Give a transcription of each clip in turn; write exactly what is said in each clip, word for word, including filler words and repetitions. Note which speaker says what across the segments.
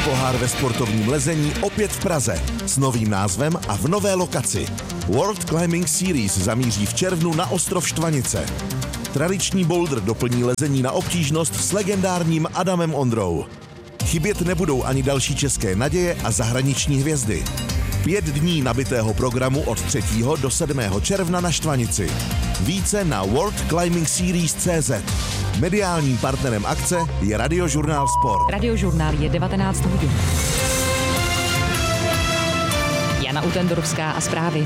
Speaker 1: pohár ve sportovním lezení opět v Praze s novým názvem a v nové lokaci. World Climbing Series zamíří v červnu na ostrov Štvanice. Tradiční boulder doplní lezení na obtížnost s legendárním Adamem Ondrou. Chybět nebudou ani další české naděje a zahraniční hvězdy. Pět dní nabitého programu od třetího do sedmého června na Štvanici. Více na world climbing series tečka cé zet. Mediálním partnerem akce je Radiožurnál Sport.
Speaker 2: Radiožurnál je devatenáct hodin. Jana Utendorovská a zprávy.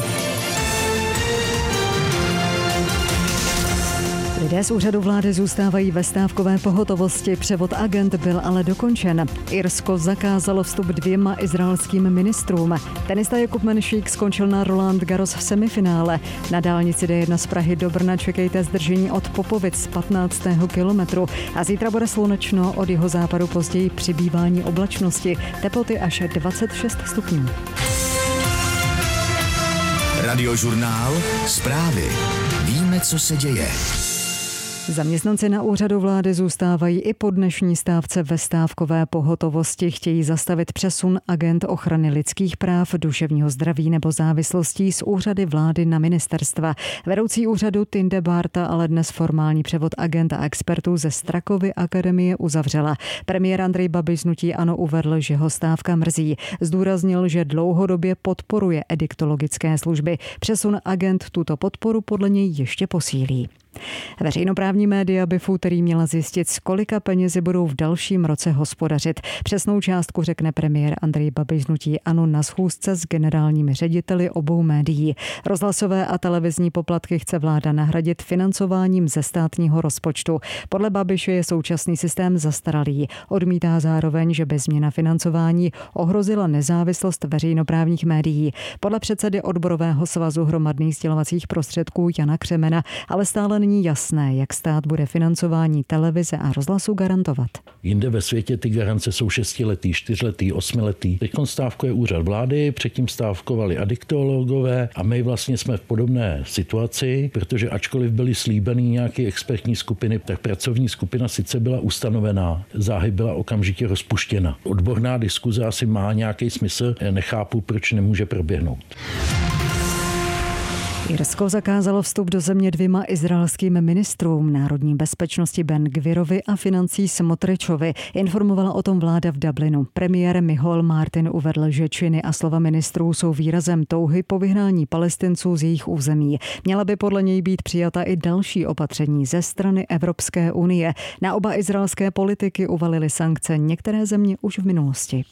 Speaker 2: Lidé z úřadu vlády zůstávají ve stávkové pohotovosti, převod agent byl ale dokončen. Irsko zakázalo vstup dvěma izraelským ministrům. Tenista Jakub Menšík skončil na Roland Garros v semifinále. Na dálnici D jedna z Prahy do Brna čekejte zdržení od Popovic z patnáctého kilometru. A zítra bude slunečno, od jeho západu později přibývání oblačnosti. Teploty až dvacet šest stupňů.
Speaker 3: Radiožurnál Zprávy. Víme, co se děje.
Speaker 2: Zaměstnanci na úřadu vlády zůstávají i po dnešní stávce ve stávkové pohotovosti. Chtějí zastavit přesun agent ochrany lidských práv, duševního zdraví nebo závislostí z úřady vlády na ministerstva. Vedoucí úřadu Tinde Bárta ale dnes formální převod agenta a expertů ze Strakovy akademie uzavřela. Premiér Andrej Babiš z hnutí ANO uvedl, že ho stávka mrzí. Zdůraznil, že dlouhodobě podporuje ediktologické služby. Přesun agent tuto podporu podle něj ještě posílí. Veřejnoprávní média by v úterý měla zjistit, s kolika penězi budou v dalším roce hospodařit. Přesnou částku řekne premiér Andrej Babiš z hnutí ANO na schůzce s generálními řediteli obou médií. Rozhlasové a televizní poplatky chce vláda nahradit financováním ze státního rozpočtu. Podle Babiše je současný systém zastaralý. Odmítá zároveň, že by změna financování ohrozila nezávislost veřejnoprávních médií. Podle předsedy odborového svazu hromadných sdělovacích prostředků Jana Křemena ale stále není jasné, jak stát bude financování televize a rozhlasu garantovat.
Speaker 4: Jinde ve světě ty garance jsou šestiletý, čtyřletý, osmiletý. Teď stávkuje úřad vlády, předtím stávkovali adiktologové a my vlastně jsme v podobné situaci, protože ačkoliv byly slíbeny nějaké expertní skupiny, tak pracovní skupina sice byla ustanovená, záhy byla okamžitě rozpuštěna. Odborná diskuze asi má nějaký smysl, nechápu, proč nemůže proběhnout.
Speaker 2: Irsko zakázalo vstup do země dvěma izraelským ministrům národní bezpečnosti Ben Gvirovi a financí Smotričovi. Informovala o tom vláda v Dublinu. Premiér Michal Martin uvedl, že činy a slova ministrů jsou výrazem touhy po vyhnání Palestinců z jejich území. Měla by podle něj být přijata i další opatření ze strany Evropské unie. Na oba izraelské politiky uvalily sankce některé země už v minulosti.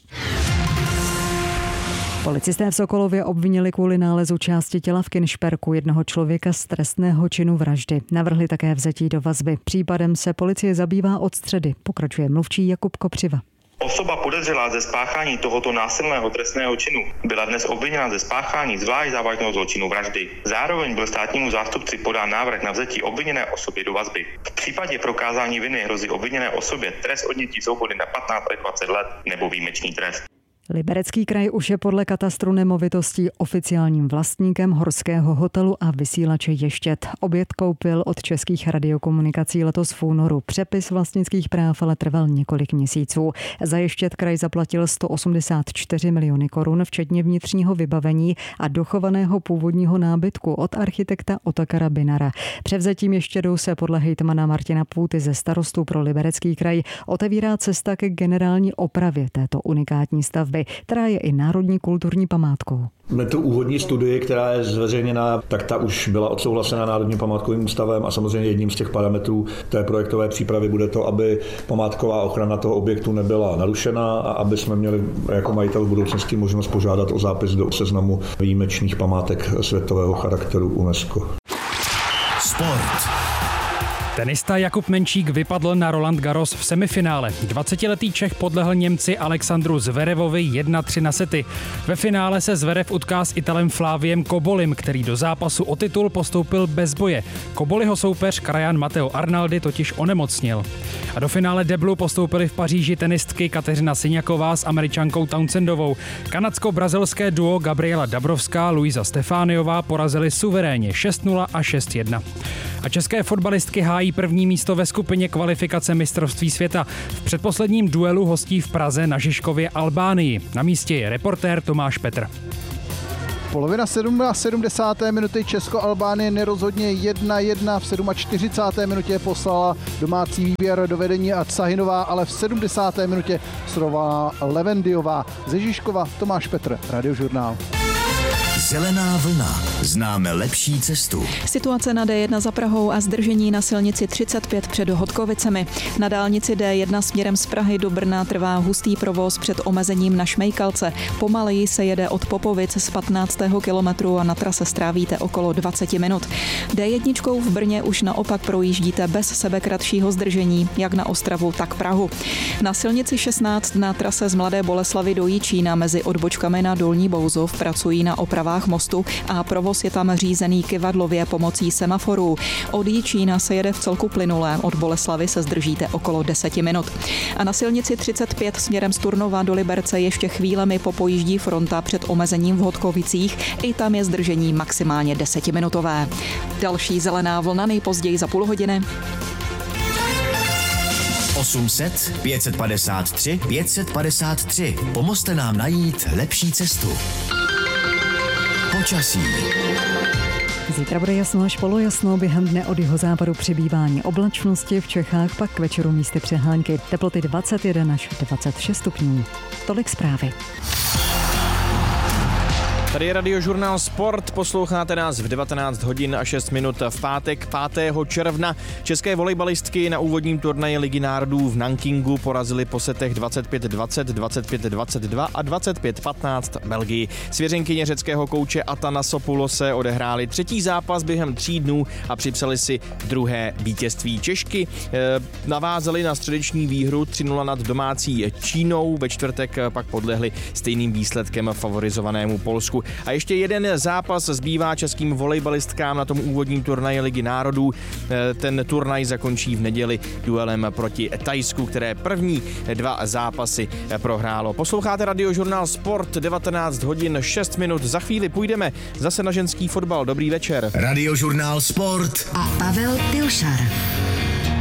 Speaker 2: Policisté v Sokolově obvinili kvůli nálezu části těla v Kynšperku jednoho člověka z trestného činu vraždy. Navrhli také vzetí do vazby. Případem se policie zabývá od středy, pokračuje mluvčí Jakub Kopřiva.
Speaker 5: Osoba podezřelá ze spáchání tohoto násilného trestného činu byla dnes obviněna ze spáchání zvlášť závažného zločinu vraždy. Zároveň byl státnímu zástupci podán návrh na vzetí obviněné osoby do vazby. V případě prokázání viny hrozí obviněné osobě trest odnětí svobody na patnáct až dvacet let nebo výjimečný trest.
Speaker 2: Liberecký kraj už je podle katastru nemovitostí oficiálním vlastníkem horského hotelu a vysílače Ještěd. Objekt koupil od Českých radiokomunikací letos v únoru. Přepis vlastnických práv ale trval několik měsíců. Za Ještěd kraj zaplatil sto osmdesát čtyři miliony korun, včetně vnitřního vybavení a dochovaného původního nábytku od architekta Otakara Binara. Převzetím Ještědu se podle hejtmana Martina Půty ze starostů pro Liberecký kraj otevírá cesta ke generální opravě této unikátní stavby, která je i národní kulturní památkou.
Speaker 6: Tu úvodní studii, která je zveřejněná, tak ta už byla odsouhlasena Národním památkovým ústavem a samozřejmě jedním z těch parametrů té projektové přípravy bude to, aby památková ochrana toho objektu nebyla narušena a aby jsme měli jako majitel v budoucnosti možnost požádat o zápis do seznamu výjimečných památek světového charakteru UNESCO.
Speaker 3: Sport.
Speaker 7: Tenista Jakub Menšík vypadl na Roland Garros v semifinále. dvacetiletý Čech podlehl Němci Alexandru Zverevovi jedna tři na sety. Ve finále se Zverev utká s Italem Flaviem Cobolim, který do zápasu o titul postoupil bez boje. Coboliho soupeř krajan Matteo Arnaldi totiž onemocnil. A do finále deblu postoupili v Paříži tenistky Kateřina Syňaková s Američankou Townsendovou. Kanadsko-brazilské duo Gabriela Dabrovská, Luisa Stefániová porazili suverénně šest nula a šest jedna. A české fotbalistky hájí mají první místo ve skupině kvalifikace mistrovství světa. V předposledním duelu hostí v Praze na Žižkově Albánii. Na místě je reportér Tomáš Petr.
Speaker 8: Polovina sedmdesáté minuty Česko-Albánie nerozhodně jedna jedna. V čtyřicáté sedmé minutě poslala domácí výběr do vedení a Cahinová, ale v sedmdesáté minutě srovala Levendiová. Ze Žižkova Tomáš Petr, Radiožurnál.
Speaker 3: Zelená vlna. Známe lepší cestu.
Speaker 9: Situace na D jedna za Prahou a zdržení na silnici třicet pět před Hodkovicemi. Na dálnici D jedna směrem z Prahy do Brna trvá hustý provoz před omezením na Šmejkalce. Pomaleji se jede od Popovic z patnáctého kilometru a na trase strávíte okolo dvacet minut. D jedna v Brně už naopak projíždíte bez sebekratšího zdržení, jak na Ostravu, tak Prahu. Na silnici šestnáct na trase z Mladé Boleslavi do Jičína mezi odbočkami na Dolní Bouzov pracují na opravách mostu a provoz je tam řízený kyvadlově pomocí semaforů. Od Jičína se jede v celku plynule, od Boleslavy se zdržíte okolo deset minut. A na silnici třicet pět směrem z Turnova do Liberce ještě chvílemi popojíždí fronta před omezením v Hodkovicích. I tam je zdržení maximálně desetiminutové. Další zelená vlna nejpozději za půl hodiny.
Speaker 3: osm set, pět set padesát tři, pět set padesát tři. Pomozte nám najít lepší cestu. Počasí.
Speaker 2: Zítra bude jasno až polojasno, během dne od jihozápadu přibývání oblačnosti, v Čechách pak k večeru místy přehánky. Teploty dvacet jedna až dvacet šest stupňů. Tolik zprávy.
Speaker 10: Tady je Radiožurnál Sport, posloucháte nás v devatenáct hodin a šest minut v pátek pátého června. České volejbalistky na úvodním turnaji Ligy národů v Nankingu porazily po setech dvacet pět dvacet, dvacet pět dvacet dva a dvacet pět patnáct Belgii. Svěřenkyně řeckého kouče Atanasopulose odehráli třetí zápas během tří dnů a připsali si druhé vítězství. Češky eh, navázali na středeční výhru tři nula nad domácí Čínou, ve čtvrtek pak podlehli stejným výsledkem favorizovanému Polsku. A ještě jeden zápas zbývá českým volejbalistkám na tom úvodním turnaji Ligy národů. Ten turnaj zakončí v neděli duelem proti Thajsku, které první dva zápasy prohrálo. Posloucháte Radiožurnál Sport, devatenáct hodin šest minut. Za chvíli půjdeme zase na ženský fotbal. Dobrý večer.
Speaker 3: Radiožurnál Sport
Speaker 11: a Pavel Pilšar.